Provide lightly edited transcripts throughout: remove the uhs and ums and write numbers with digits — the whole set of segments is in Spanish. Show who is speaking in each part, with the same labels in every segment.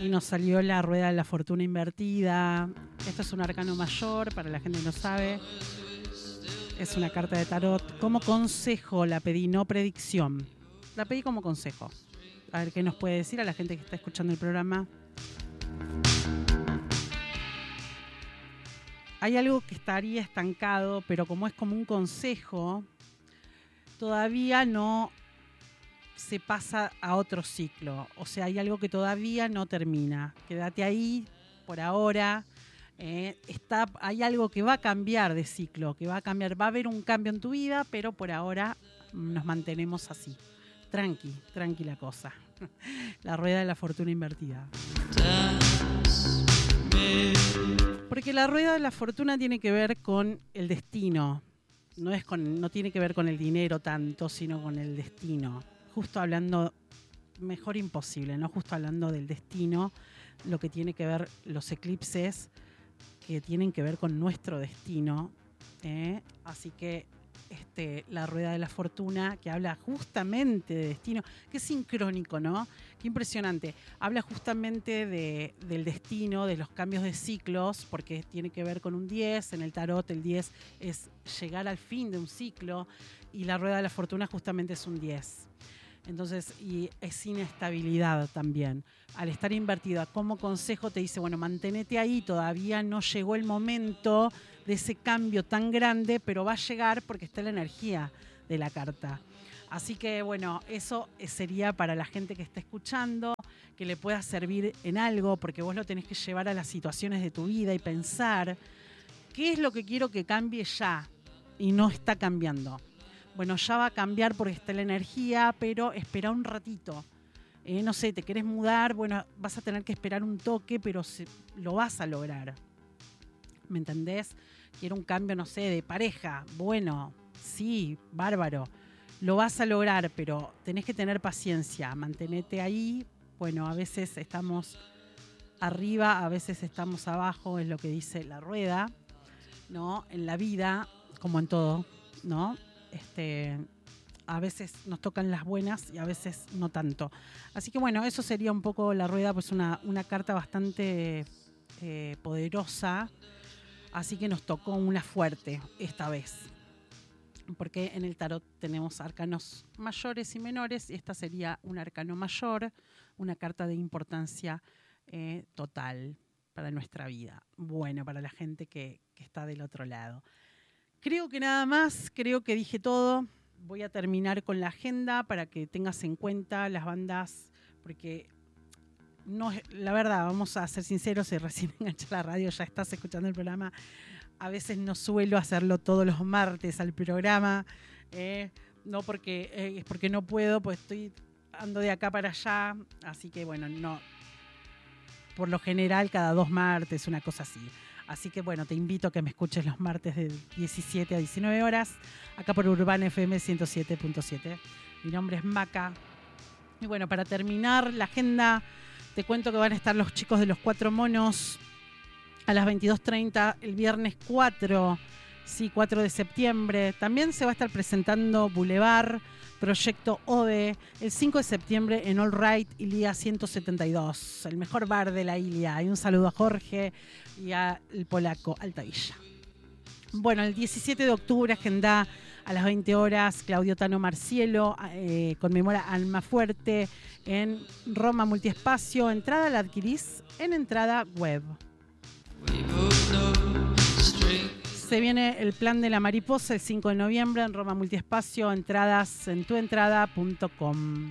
Speaker 1: y nos salió la rueda de la fortuna invertida. Esto es un arcano mayor, para la gente que no sabe. Es una carta de tarot. Como consejo la pedí, no predicción. La pedí como consejo. A ver qué nos puede decir a la gente que está escuchando el programa. Hay algo que estaría estancado, pero como es como un consejo, todavía no se pasa a otro ciclo. O sea, hay algo que todavía no termina. Quédate ahí por ahora. Hay algo que va a cambiar de ciclo, que va a cambiar. Va a haber un cambio en tu vida, pero por ahora nos mantenemos así. Tranqui la cosa. La rueda de la fortuna invertida. Porque la rueda de la fortuna tiene que ver con el destino. No tiene que ver con el dinero tanto, sino con el destino. Justo hablando, mejor imposible, ¿no? Justo hablando del destino, lo que tiene que ver los eclipses, que tienen que ver con nuestro destino. Así que la rueda de la fortuna, que habla justamente de destino, que es sincrónico, ¿no? Qué impresionante. Habla justamente del destino, de los cambios de ciclos, porque tiene que ver con un 10. En el tarot el 10 es llegar al fin de un ciclo y la rueda de la fortuna justamente es un 10. Entonces, y es inestabilidad también. Al estar invertida, como consejo te dice, bueno, manténete ahí, todavía no llegó el momento de ese cambio tan grande, pero va a llegar porque está la energía de la carta. Así que, bueno, eso sería para la gente que está escuchando, que le pueda servir en algo, porque vos lo tenés que llevar a las situaciones de tu vida y pensar, ¿qué es lo que quiero que cambie ya? Y no está cambiando. Bueno, ya va a cambiar porque está la energía, pero espera un ratito. No sé, te querés mudar, bueno, vas a tener que esperar un toque, pero lo vas a lograr. ¿Me entendés? Quiero un cambio, no sé, de pareja. Bueno, sí, bárbaro. Lo vas a lograr, pero tenés que tener paciencia. Mantenete ahí. Bueno, a veces estamos arriba, a veces estamos abajo, es lo que dice la rueda, ¿no? En la vida, como en todo, ¿no? A veces nos tocan las buenas y a veces no tanto. Así que bueno, eso sería un poco la rueda, pues una carta bastante poderosa. Así que nos tocó una fuerte esta vez. Porque en el tarot tenemos arcanos mayores y menores y esta sería un arcano mayor, una carta de importancia total para nuestra vida. Bueno, para la gente que está del otro lado. Creo que nada más, creo que dije todo. Voy a terminar con la agenda para que tengas en cuenta las bandas, porque no, la verdad, vamos a ser sinceros, si recién enganchas la radio, ya estás escuchando el programa. A veces no suelo hacerlo todos los martes al programa, no porque es porque no puedo, pues ando de acá para allá, así que bueno, no. Por lo general, cada 2 martes, una cosa así. Así que bueno, te invito a que me escuches los martes de 17 a 19 horas, acá por Urbana FM 107.7. Mi nombre es Maca. Y bueno, para terminar la agenda, te cuento que van a estar los chicos de los 4 monos a las 22:30 el viernes 4 de septiembre. También se va a estar presentando Boulevard, Proyecto Ode, el 5 de septiembre en All Right, Ilia 172, el mejor bar de la Ilia. Y un saludo a Jorge y al polaco Altavilla. Bueno, el 17 de octubre, agenda a las 20 horas, Claudio Tano Marcielo conmemora Almafuerte en Roma Multiespacio. Entrada la adquirís en entrada web. Se viene el plan de la mariposa el 5 de noviembre en Roma Multiespacio. Entradas en tuentrada.com.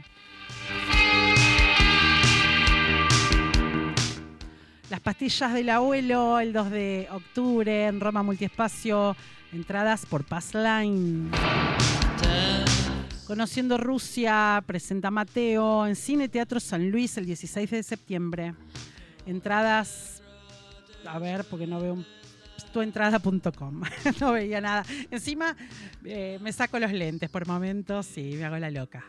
Speaker 1: Las pastillas del abuelo el 2 de octubre en Roma Multiespacio. Entradas por Passline. Conociendo Rusia presenta Mateo en Cine Teatro San Luis el 16 de septiembre. Entradas, a ver, porque no veo tuentrada.com. No veía nada. Encima me saco los lentes por momentos y me hago la loca.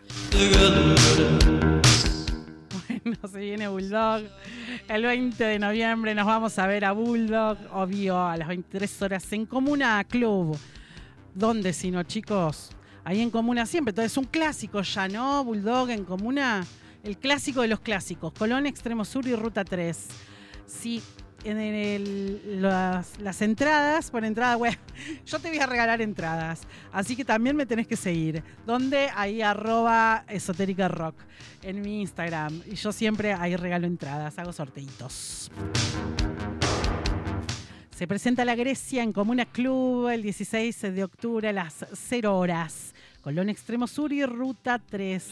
Speaker 1: Bueno, se viene Bulldog. El 20 de noviembre nos vamos a ver a Bulldog, obvio, a las 23 horas en Comuna Club. ¿Dónde si no, chicos? Ahí en Comuna siempre. Entonces es un clásico ya, ¿no? Bulldog en Comuna. el clásico de los clásicos, Colón, Extremo Sur y Ruta 3. Sí, en las entradas, por entrada web, yo te voy a regalar entradas, así que también me tenés que seguir. ¿Dónde? Ahí @esotéricarock en mi Instagram. Y yo siempre ahí regalo entradas, hago sorteitos. Se presenta La Grecia en Comuna Club el 16 de octubre a las 0 horas. Colón, Extremo Sur y Ruta 3.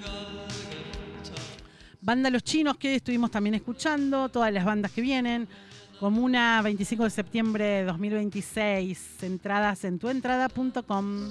Speaker 1: Banda Los Chinos, que estuvimos también escuchando, todas las bandas que vienen. Comuna 25 de septiembre de 2026. Entradas en tuentrada.com.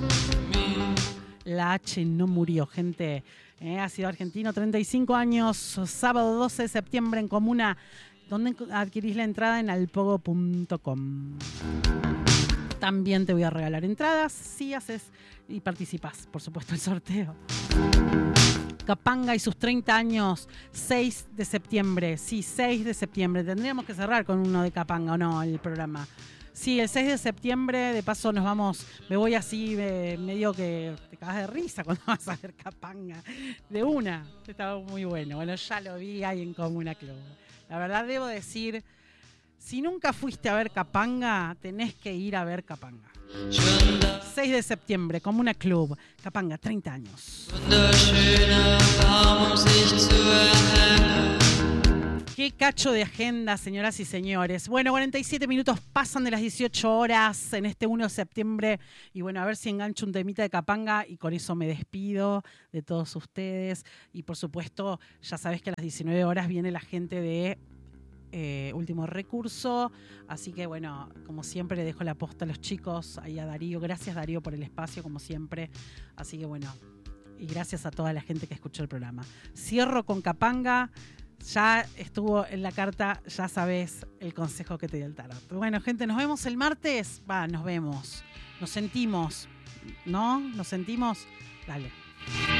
Speaker 1: La H no murió, gente. Ha sido argentino, 35 años, sábado 12 de septiembre en Comuna, donde adquirís la entrada en alpogo.com. También te voy a regalar entradas si haces y participas, por supuesto, el sorteo. Capanga y sus 30 años, 6 de septiembre. Sí, 6 de septiembre. Tendríamos que cerrar con uno de Capanga, ¿o no? El programa. Sí, el 6 de septiembre, de paso nos vamos, me voy así, medio que te cagas de risa cuando vas a ver Capanga. De una, estaba muy bueno. Bueno, ya lo vi ahí en Comuna Club. La verdad debo decir, si nunca fuiste a ver Capanga, tenés que ir a ver Capanga. 6 de septiembre, Comuna Club, Capanga, 30 años. Qué cacho de agenda, señoras y señores. Bueno, 47 minutos pasan de las 18 horas en este 1 de septiembre. Y bueno, a ver si engancho un temita de Capanga y con eso me despido de todos ustedes. Y por supuesto, ya sabés que a las 19 horas viene la gente de Último Recurso. Así que bueno, como siempre le dejo la posta a los chicos, ahí a Darío. Gracias, Darío, por el espacio, como siempre. Así que bueno, y gracias a toda la gente que escuchó el programa. Cierro con Capanga. Ya estuvo en la carta, ya sabés el consejo que te dio el tarot. Bueno, gente, nos vemos el martes. Nos vemos. Nos sentimos, ¿no? Nos sentimos. Dale.